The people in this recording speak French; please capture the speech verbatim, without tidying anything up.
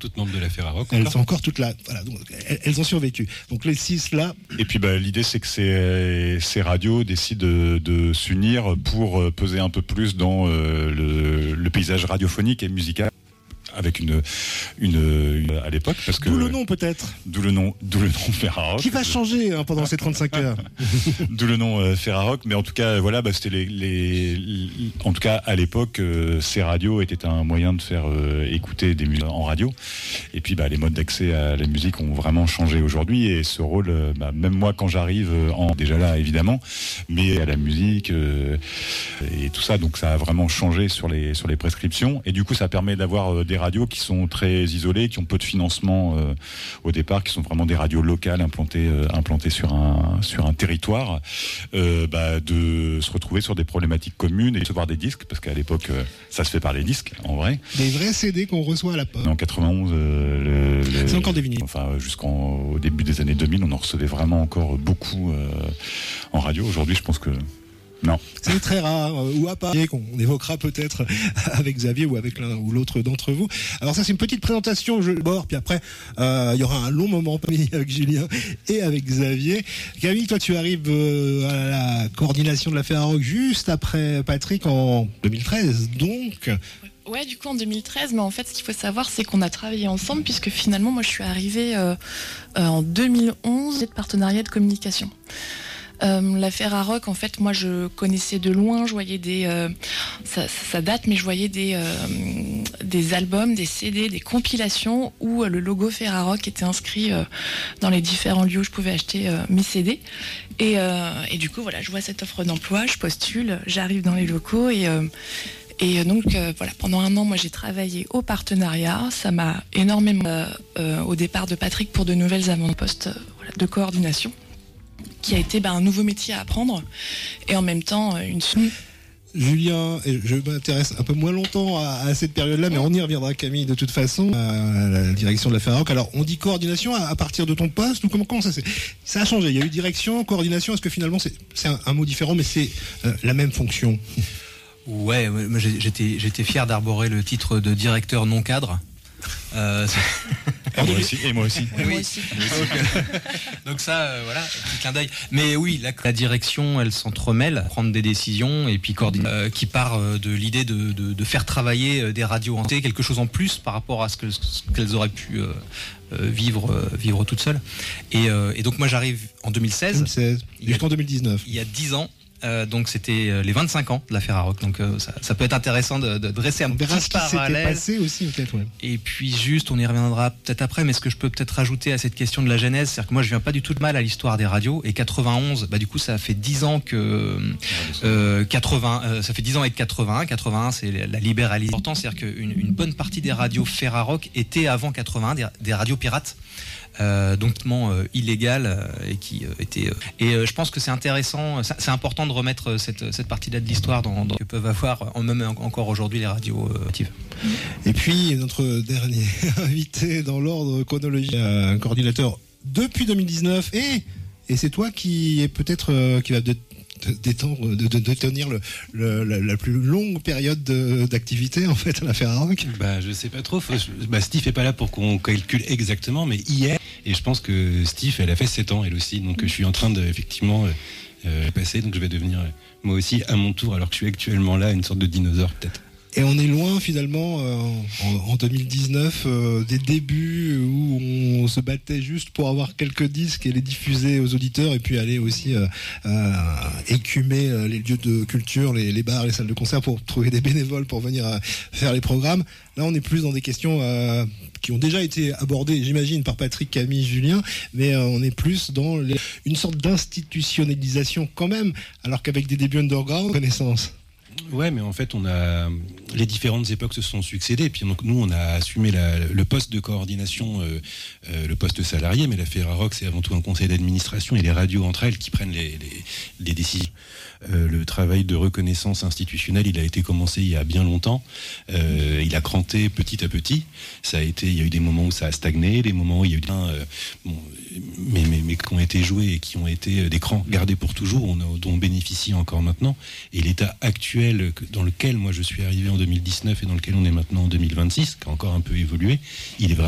toutes membres de la Ferrarock. Elles sont encore toutes là. Voilà, donc, elles, elles ont survécu. Donc les six là. Et puis bah, l'idée c'est que ces, ces radios décident de, de s'unir pour peser un peu plus dans euh, le, le paysage radiophonique et musical. Avec une, une, une à l'époque parce que d'où le nom peut-être d'où le nom d'où le nom Ferrarock qui va changer hein, pendant ces trente-cinq heures. D'où le nom euh, Ferrarock, mais en tout cas voilà bah, c'était les, les, les en tout cas à l'époque euh, ces radios étaient un moyen de faire euh, écouter des musiques en radio et puis bah, les modes d'accès à la musique ont vraiment changé aujourd'hui et ce rôle euh, bah, même moi quand j'arrive en déjà là évidemment mais à la musique euh, et tout ça donc ça a vraiment changé sur les sur les prescriptions et du coup ça permet d'avoir euh, des radios qui sont très isolées, qui ont peu de financement euh, au départ, qui sont vraiment des radios locales implantées, euh, implantées sur un sur un territoire, euh, bah, de se retrouver sur des problématiques communes et de recevoir des disques, parce qu'à l'époque euh, ça se fait par les disques en vrai. Des vrais C D qu'on reçoit à la poste. En quatre-vingt-onze, euh, le, le, c'est encore des vinyles. Enfin jusqu'au début des années deux mille, on en recevait vraiment encore beaucoup euh, en radio. Aujourd'hui, je pense que non. C'est très rare, euh, ou à part qu'on évoquera peut-être avec Xavier ou avec l'un ou l'autre d'entre vous. Alors ça c'est une petite présentation, je bord, puis après euh, il y aura un long moment avec Julien et avec Xavier. Camille, toi tu arrives euh, à la coordination de la Ferrarock juste après Patrick en deux mille treize, donc... Ouais, du coup en deux mille treize, mais en fait ce qu'il faut savoir c'est qu'on a travaillé ensemble puisque finalement moi je suis arrivée euh, euh, en deux mille onze de partenariat de communication. Euh, la Ferrarock, en fait, moi je connaissais de loin, je voyais des, euh, ça, ça date, mais je voyais des, euh, des albums, des C D, des compilations où euh, le logo Ferrarock était inscrit euh, dans les différents lieux où je pouvais acheter euh, mes C D. Et, euh, et du coup, voilà, je vois cette offre d'emploi, je postule, j'arrive dans les locaux et euh, Et donc euh, voilà, pendant un an, moi j'ai travaillé au partenariat. Ça m'a énormément euh, euh, au départ de Patrick pour de nouvelles avant-postes euh, voilà, de coordination, qui a été bah, un nouveau métier à apprendre et en même temps une... Julien, je m'intéresse un peu moins longtemps à, à cette période-là, mais on y reviendra, Camille, de toute façon, à la direction de la Ferrarock. Alors, on dit coordination à, à partir de ton poste ou comment, comment ça c'est Ça a changé, il y a eu direction, coordination, est-ce que finalement c'est, c'est un, un mot différent, mais c'est euh, la même fonction? Ouais, moi j'étais, j'étais fier d'arborer le titre de directeur non cadre. Euh, et, moi aussi, et moi aussi. Oui, moi aussi. Donc, donc ça, euh, voilà, petit clin d'œil. Mais oui, la, la direction, elle s'entremêle, prendre des décisions et puis coordonner, euh, qui part euh, de l'idée de, de, de faire travailler des radios en T, quelque chose en plus par rapport à ce, que, ce qu'elles auraient pu euh, euh, vivre, euh, vivre toutes seules. Et, euh, et donc moi j'arrive en deux mille seize. deux mille seize. Jusqu'en deux mille dix-neuf. Il y a dix ans. Euh, donc c'était les vingt-cinq ans de la Ferrarock, donc euh, ça, ça peut être intéressant de, de dresser un on verra petit ce qui parallèle. s'était passé aussi peut-être. Ouais. Et puis juste, on y reviendra peut-être après, mais ce que je peux peut-être rajouter à cette question de la genèse, c'est-à-dire que moi je viens pas du tout de mal à l'histoire des radios. Et quatre-vingt-onze, bah du coup ça fait dix ans que euh, quatre-vingts, euh, ça fait dix ans avec quatre-vingt-un. quatre-vingt-un, c'est la libéralisation. L'important, c'est-à-dire qu'une une bonne partie des radios Ferrarock étaient avant quatre-vingt-un des, des radios pirates. Euh, donc euh, illégal euh, et qui euh, était euh, et euh, je pense que c'est intéressant, c'est important de remettre cette, cette partie-là de l'histoire dans, dans que peuvent avoir en même encore aujourd'hui les radios euh, actives. Et puis notre dernier invité dans l'ordre chronologique, un coordinateur depuis deux mille dix-neuf et et c'est toi qui est peut-être euh, qui va de, de, d'étendre, de, de, de tenir le, le, la, la plus longue période de, d'activité en fait à la Ferrarock. Bah je sais pas trop. Faut, bah, Steve est pas là pour qu'on calcule exactement, mais hier. Et je pense que Steve, elle a fait sept ans, elle aussi. Donc je suis en train de, effectivement, euh, passer. Donc je vais devenir, euh, moi aussi, à mon tour, alors que je suis actuellement là, une sorte de dinosaure, peut-être. Et on est loin, finalement, euh, en, en deux mille dix-neuf, euh, des débuts où on se battait juste pour avoir quelques disques et les diffuser aux auditeurs, et puis aller aussi euh, euh, écumer les lieux de culture, les, les bars, les salles de concert, pour trouver des bénévoles pour venir euh, faire les programmes. Là, on est plus dans des questions euh, qui ont déjà été abordées, j'imagine, par Patrick, Camille, Julien, mais euh, on est plus dans les, une sorte d'institutionnalisation quand même, alors qu'avec des débuts underground, connaissance. Ouais, mais en fait, on a les différentes époques se sont succédées. Puis donc nous, on a assumé la, le poste de coordination, euh, euh, le poste salarié. Mais la Ferrarock, c'est avant tout un conseil d'administration et les radios entre elles qui prennent les, les, les décisions. Euh, le travail de reconnaissance institutionnelle, il a été commencé il y a bien longtemps. Euh, il a cranté petit à petit. Ça a été, il y a eu des moments où ça a stagné, des moments où il y a eu un, euh, bon, mais, mais, mais qui ont été joués et qui ont été des crans gardés pour toujours, on a, dont on bénéficie encore maintenant. Et l'état actuel dans lequel moi je suis arrivé en deux mille dix-neuf et dans lequel on est maintenant en deux mille vingt-six, qui a encore un peu évolué, il est vraiment